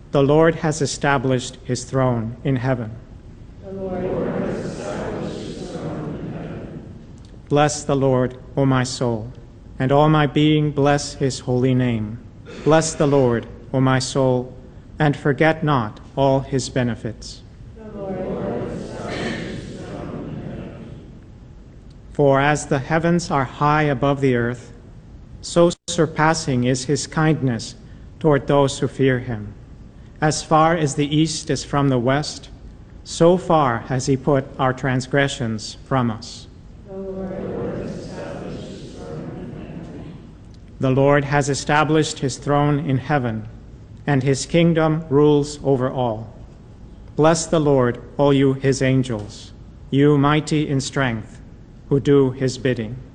The Lord has established his throne in heaven. The Lord has established his throne in heaven. Bless the Lord, O my soul, and all my being bless his holy name. Bless the Lord, O my soul, and forget not all his benefits. The Lord has established his throne in heaven. For as the heavens are high above the earth, so surpassing is his kindness toward those who fear him. As far as the east is from the west, so far has he put our transgressions from us. The Lord has established his throne in heaven. The Lord has established his throne in heaven, and his kingdom rules over all. Bless the Lord, all you his angels, you mighty in strength, who do his bidding.